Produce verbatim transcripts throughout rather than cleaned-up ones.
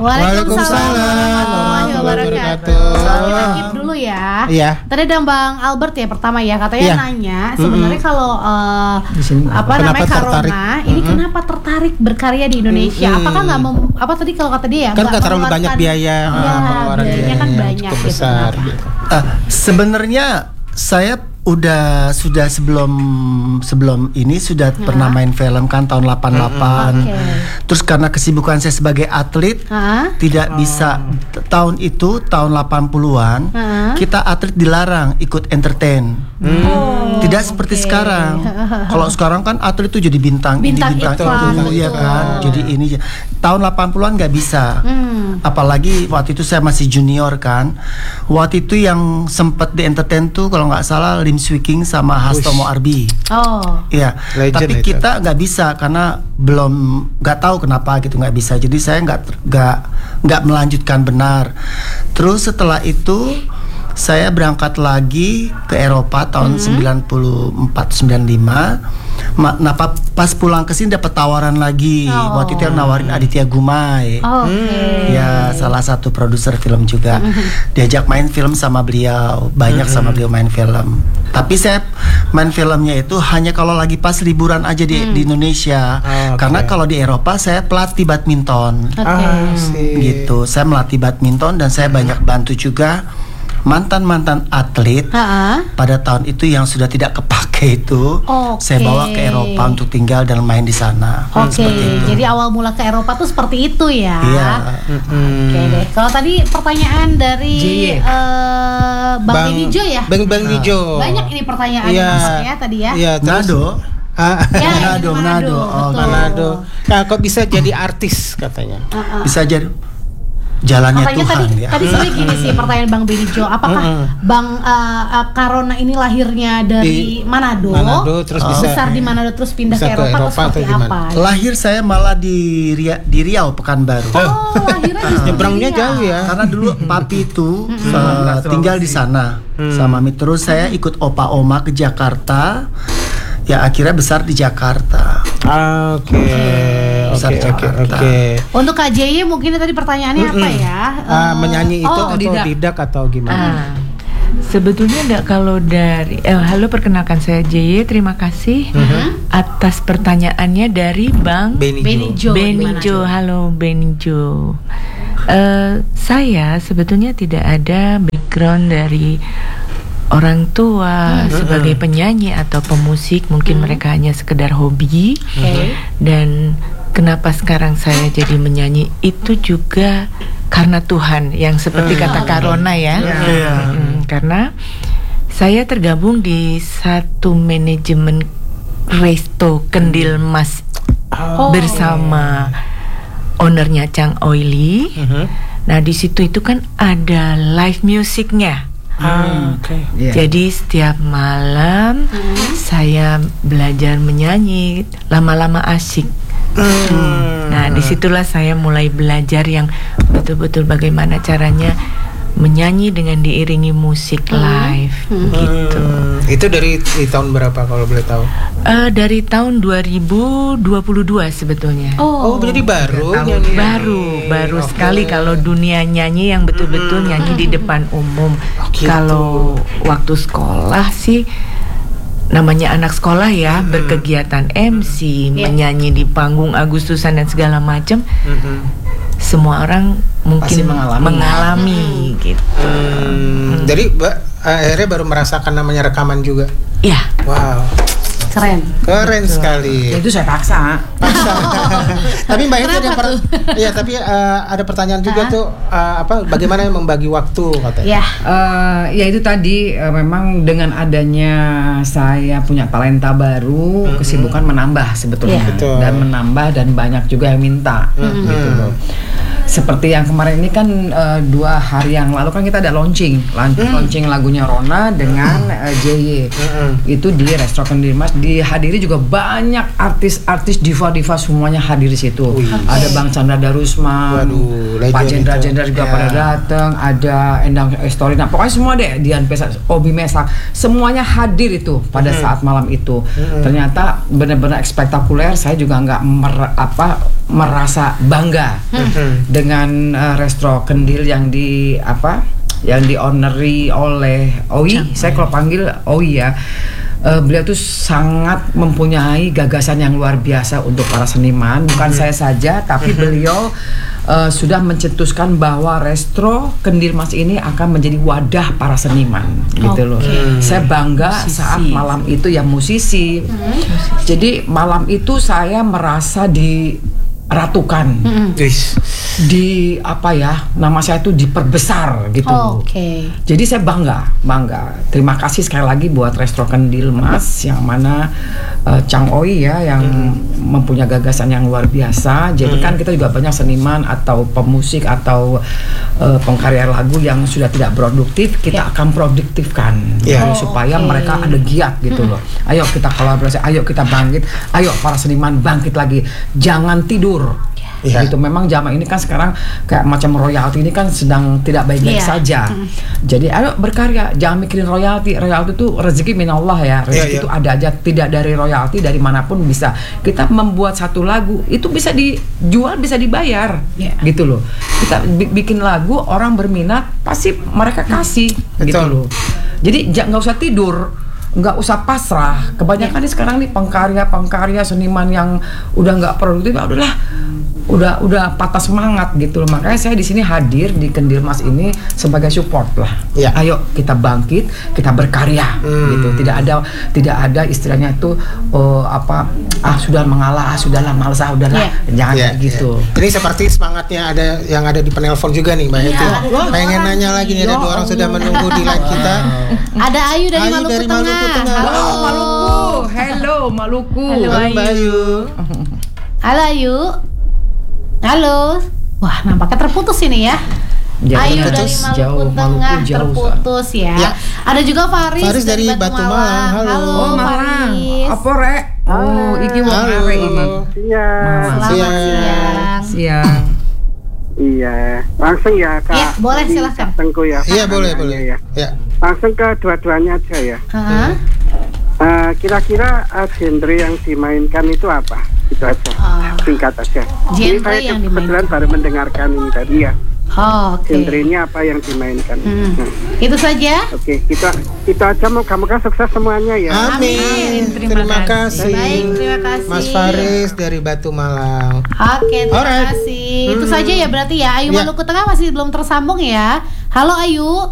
Waalaikumsalam warahmatullahi wabarakatuh. Kita keep dulu ya. Iya. Tadi ada Bang Albert ya pertama ya, katanya Iya. nanya sebenarnya Mm-mm. kalau uh, apa Kenapa namanya tertarik? Corona ini Mm-mm. kenapa tertarik berkarya di Indonesia? Mm-mm. Apakah nggak mem- apa tadi kalau kata dia ya? Kan nggak terlalu mengeluarkan- banyak biaya, Iya, ah, pengeluaran biayanya kan biaya banyak cukup gitu. besar Kenapa? gitu. Uh, sebenarnya saya udah sudah sebelum sebelum ini sudah Ya. pernah main film kan tahun delapan puluh delapan. Oke. Terus karena kesibukan saya sebagai atlet Hah? tidak bisa t- tahun itu tahun delapan puluhan Hah? kita atlet dilarang ikut entertain. Oh, Tidak seperti oke. sekarang. Kalau sekarang kan atlet itu jadi bintang, Bintang ini bintang iklan, itu, ya betul. kan. Jadi ini tahun delapan puluhan nggak bisa. Hmm. Apalagi waktu itu saya masih junior kan. Waktu itu yang sempat di entertain tuh kalau nggak salah Lim Swee King sama Hastomo Arbi. Oh. Iya. Legend Tapi itu. kita nggak bisa karena belum nggak tahu kenapa gitu nggak bisa. Jadi saya nggak ter- nggak nggak melanjutkan benar. Terus setelah itu saya berangkat lagi ke Eropa tahun sembilan puluh empat sembilan puluh lima. Ma- Nah pa- pas pulang ke sini dapat tawaran lagi. Oh. Waktu itu yang nawarin Aditya Gumai. Oh, Oke. Ya salah satu produser film juga. Diajak main film sama beliau. Banyak sama beliau main film. Tapi saya main filmnya itu hanya kalau lagi pas liburan aja di, di Indonesia. Ah, oke. Karena kalau di Eropa saya pelatih badminton. Oke. Ah, sih. Gitu. Saya melatih badminton dan saya banyak bantu juga mantan-mantan atlet Ha-ha. pada tahun itu yang sudah tidak kepake itu. Oke. Saya bawa ke Eropa untuk tinggal dan main di sana. Oke, Seperti itu. jadi awal mula ke Eropa tuh seperti itu ya. Iya. Oke deh. Kalau tadi pertanyaan dari J Y. eh, Bang Benijo ya. Bang Bang Nijo. Banyak ini pertanyaan Iya. masuknya tadi ya. Iya, terus- Nado. Ah, Ya, Manado, itu Manado. Oh, betul. Manado. Nah, kok bisa jadi artis katanya? Bisa jadi jalannya Makanya Tuhan tadi ya. tadi sebenarnya gini sih pertanyaan Bang Benijo, apakah Bang eh, eh, Corona ini lahirnya dari Di Manado? Manado, terus bisa- besar di Manado terus pindah bisa ke ke Eropa, Eropa atau seperti atau gimana? apa? Lahir saya malah di Ria- di Riau Pekanbaru. Oh, lahirnya justru Nyebrangnya di Riau. jauh ya. Karena dulu papi itu uh, tinggal di sana sama Mi. Terus saya ikut opa oma ke Jakarta. Ya akhirnya besar di Jakarta. Ah, Oke, Besar oke, oke, Jakarta. oke. Untuk K J Y mungkin tadi pertanyaannya apa ya? Ah, Eh, menyanyi itu oh, atau tidak. tidak atau gimana? Ah, sebetulnya enggak kalau dari eh, halo perkenalkan saya J Y, terima kasih atas pertanyaannya dari Bang Benijo. Benijo. Benijo. Halo Benijo. Eh, saya sebetulnya tidak ada background dari orang tua sebagai penyanyi atau pemusik, mungkin mereka hanya sekedar hobi. Oke. Dan kenapa sekarang saya jadi menyanyi itu juga karena Tuhan yang seperti kata Karona ya. Mm, karena saya tergabung di satu manajemen resto Kendil Mas Oh. bersama ownernya Chang Oily. Mhm. Nah di situ itu kan ada live musicnya. Ah, oke. Jadi setiap malam saya belajar menyanyi, lama-lama asik. Nah, disitulah saya mulai belajar yang betul-betul bagaimana caranya menyanyi dengan diiringi musik live, gitu. Hmm, itu dari di tahun berapa kalau boleh tahu? Eh, dari tahun dua ribu dua puluh dua sebetulnya. Oh, jadi baru Baru, nyanyi. baru, baru Oke. sekali kalau dunia nyanyi yang betul-betul nyanyi di depan umum. Gitu. Kalau waktu sekolah sih namanya anak sekolah ya, berkegiatan M C, menyanyi di panggung Agustusan dan segala macam. Mhm. Semua orang mungkin Pasti mengalami. mengalami, gitu. Hmm, Jadi Mbak akhirnya baru merasakan namanya rekaman juga. Ya, Wow, Keren. keren sekali. Itu saya paksa. Tapi Mbak Hendri ada Kenapa per- Iya, tapi eh, ada pertanyaan juga tuh eh, apa bagaimana membagi waktu katanya. Ya. Eh, ya itu tadi eh, memang dengan adanya saya punya talenta baru, kesibukan menambah sebetulnya. Iya. Betul. Dan menambah dan banyak juga yang minta gitu loh. Seperti yang kemarin ini kan eh, dua hari yang lalu kan kita ada launching, lan- launching lagunya Rona dengan eh, J Y. Itu di Restoran Dimas, dihadiri juga banyak artis-artis diva-diva semuanya hadir di situ. Ada Bang Chandra Darusman, Waduh, Pak legend Jenderal-jenderal juga Ya. pada datang, ada Endang Estori, nah pokoknya semua deh, Dian Pesa, Obi Mesak, semuanya hadir itu pada saat malam itu. Ternyata benar-benar spektakuler. Saya juga nggak mer- apa merasa bangga dengan uh, Resto Kendil yang di apa? Yang di-honori oleh O I. Saya kalau panggil O I ya. Uh, beliau tuh sangat mempunyai gagasan yang luar biasa untuk para seniman. Bukan saya saja, tapi beliau uh, sudah mencetuskan bahwa Resto Kendil Mas ini akan menjadi wadah para seniman, gitu loh. Saya bangga musisi. Saat malam itu ya musisi. Hmm. Jadi malam itu saya merasa diratukan, hmm. di apa ya, nama saya itu diperbesar gitu. Oh, Oke. Okay. Jadi saya bangga, bangga. Terima kasih sekali lagi buat Resto Kendil Mas, yang mana uh, Chang Oi ya, yang hmm. mempunyai gagasan yang luar biasa. Jadi hmm. kan kita juga banyak seniman atau pemusik atau uh, pengkarya lagu yang sudah tidak produktif, kita yeah. akan produktifkan, yeah. oh, supaya okay. mereka ada giat gitu hmm. loh. Ayo kita kolaborasi, ayo kita bangkit, ayo para seniman bangkit lagi, jangan tidur. Ya. Gitu. Memang zaman ini kan sekarang kayak macam royalti ini kan sedang tidak baik-baik yeah. saja. Mm. Jadi ayo berkarya, jangan mikirin royalti. Royalti itu rezeki minallah ya. Rezeki yeah, yeah. itu ada aja, tidak dari royalti, dari manapun bisa. Kita membuat satu lagu itu bisa dijual, bisa dibayar. Yeah. Gitu loh. Kita bikin lagu, orang berminat, pasti mereka kasih. Mm. Gitu loh. Jadi nggak usah tidur, nggak usah pasrah. Kebanyakan nih sekarang nih pengkarya-pengkarya seniman yang udah nggak produktif, udahlah, udah udah patah semangat gitu loh. Makanya saya di sini hadir di Kendil Mas ini sebagai support lah. Ya. Ayo kita bangkit, kita berkarya hmm. gitu. Tidak ada tidak ada istilahnya itu oh, apa ah sudah mengalah, ah, sudahlah malas, ah, udahlah. Yeah. Jangan yeah, kayak gitu. Yeah. Ini seperti semangatnya ada yang ada di penelpon juga nih Mbak yeah. Hetty. Wow. Pengen nanya lagi nih, ada dua orang sudah menunggu di line kita. Ada Ayu dari Ayu Maluku dari Tengah. Maluku Tengah. Halo oh, Maluku. Hello Maluku. Halo, Halo Mbak Ayu. Halo Ayu. Halo. Wah, nampaknya terputus ini ya. Jauh, Ayu terputus, dari Maluku jauh, Tengah Maluku jauh, terputus ya. ya. Ada juga Faris, Faris dari, dari Batu Malang. Halo, Halo oh, Malang. Faris. Apa rek? Oh, iki wong Halo. arek ini. Siang. Selamat Siang. siang. Siang. Iya, langsung ya Kak. Iya, boleh, silakan. Tengku ya. Iya, boleh, boleh. Ya. Ya. Langsung ke dua-duanya aja ya. Uh-huh. Uh, kira-kira uh, genre yang dimainkan itu apa? Itu aja. Uh, Singkat aja. Genre Ini saya yang kebetulan dimainkan. baru mendengarkan ini tadi ya. Oh, oke. Okay. Genrenya apa yang dimainkan? Hmm. Nah, Itu saja. Oke, okay, kita kita aja moga-moga sukses semuanya ya. Amin. Amin. Terima, Terima kasih. Baik, terima kasih. Mas Faris dari Batu Malang. Oke, terima Alright. kasih. Itu Hmm. saja ya berarti ya. Ayu Ya. Maluku Tengah masih belum tersambung ya. Halo Ayu.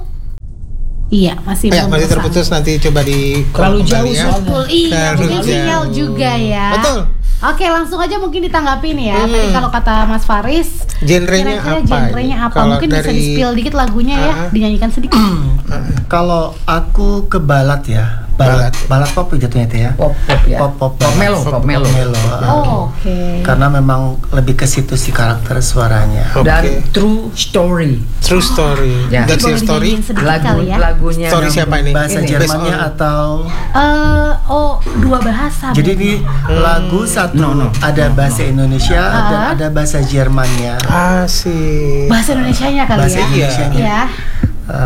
Iya, masih Ya, belum masih tersambung. terputus, nanti coba di Terlalu jauh ya. soalnya. Betul, iya, Terlalu mungkin jauh. sinyal juga ya. Betul. Oke, langsung aja mungkin ditanggapin ya. Hmm. Tadi kalau kata Mas Faris, Genrenya kira-kira apa? genrenya ini? apa? Kalau Mungkin bisa dari- di-spill dikit lagunya ya, Ah. dinyanyikan sedikit. Kalau aku ke balat ya, balat, Balat. balat pop jatuhnya itu ya. Pop pop ya. Pop pop, Pop melo, pop melo. Oh, oke. Karena memang lebih ke situ sih karakter suaranya. Oke. Dan true story. True story. Ya. That's your Boleh story. dinyanyiin sedikit Lagu kali ya. lagunya Story yang- siapa ini? Bahasa Ini, Jermannya based on- atau Eh, oh, dua bahasa. jadi berarti. di lagu satu No, no. ada bahasa Indonesia Ah. dan ada bahasa Jermannya. Asik. bahasa Indonesianya kali Bahasa ya. Indonesianya. Ya.